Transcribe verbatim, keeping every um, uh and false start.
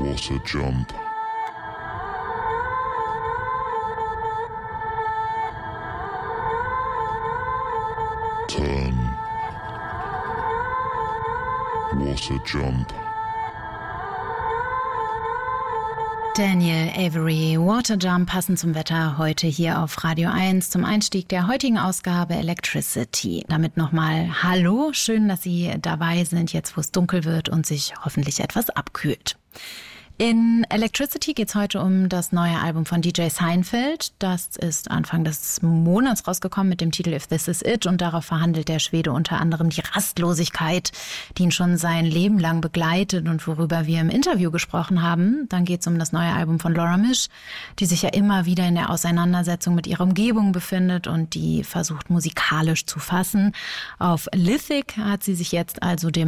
was a jump. Turn was a jump. Daniel Avery, Waterjump, passend zum Wetter heute hier auf Radio eins zum Einstieg der heutigen Ausgabe Electricity. Damit nochmal Hallo, schön, dass Sie dabei sind, jetzt wo es dunkel wird und sich hoffentlich etwas abkühlt. In Electricity geht's heute um das neue Album von D J Seinfeld. Das ist Anfang des Monats rausgekommen mit dem Titel If This Is It und darauf verhandelt der Schwede unter anderem die Rastlosigkeit, die ihn schon sein Leben lang begleitet und worüber wir im Interview gesprochen haben. Dann geht's um das neue Album von Laura Misch, die sich ja immer wieder in der Auseinandersetzung mit ihrer Umgebung befindet und die versucht musikalisch zu fassen. Auf Lithic hat sie sich jetzt also dem